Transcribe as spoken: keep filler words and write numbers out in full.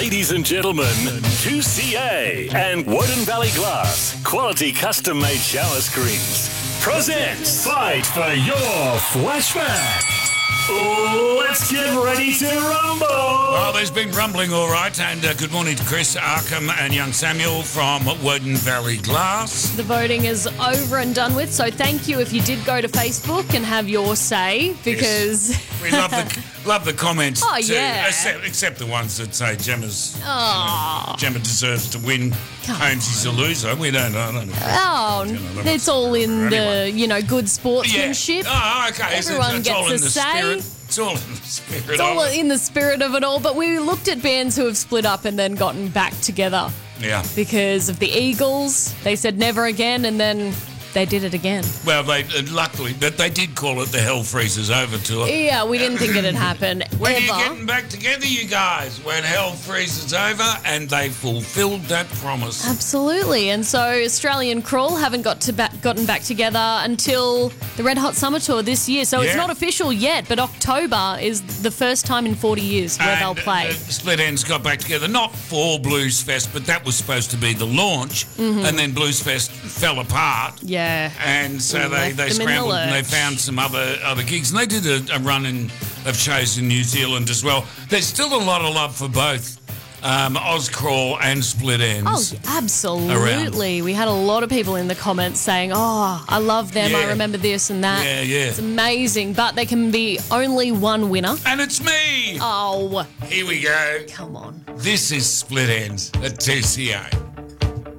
Ladies and gentlemen, two C A and Woden Valley Glass, quality custom-made shower screens, presents Fight for Your Flashback. Let's get ready to rumble! Well, there's been rumbling, all right, and uh, good morning to Chris Arkham and young Samuel from Woden Valley Glass. The voting is over and done with, so thank you if you did go to Facebook and have your say, because... Yes. We love the love the comments. Oh, too, yeah. Except, except the ones that say Gemma's... Oh. You know, Gemma deserves to win. Holmesy's a loser. We don't know. Don't know. Oh, You know, it's all in anyway. the, you know, good sportsmanship. Yeah. Oh, okay. It's- Everyone it's, gets all a in the say. Spirit. It's all in the spirit It's all of it. in the spirit of it all, but we looked at bands who have split up and then gotten back together Yeah. because of the Eagles. They said never again, and then they did it again. Well, they uh, luckily, but they did call it the Hell Freezes Over tour. Yeah, we didn't think it'd happen When are ever. you getting back together, you guys? When hell freezes over, and they fulfilled that promise. Absolutely, and so Australian Crawl haven't got to ba- gotten back together until the Red Hot Summer Tour this year. So it's Yeah. not official yet, but October is the first time in forty years where And, they'll play. uh, Split Ends got back together, not for Blues Fest, but that was supposed to be the launch, Mm-hmm. and then Blues Fest fell apart. yeah. And so they, Left they them in the scrambled and they lurch. found some other other gigs. And they did a, a run in, of shows in New Zealand as well. There's still a lot of love for both um, Ozcrawl and Split Ends. Oh, absolutely. We had a lot of people in the comments saying, oh, I love them, I Yeah. remember this and that. Yeah, yeah. It's amazing, but there can be only one winner. And it's me! Oh, Here we go. come on. This is Split Ends at two C A.